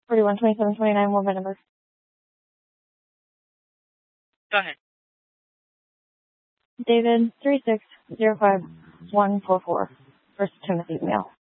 41, 27, 29, more by number. Go ahead. David, 3605144. First Timothy, male.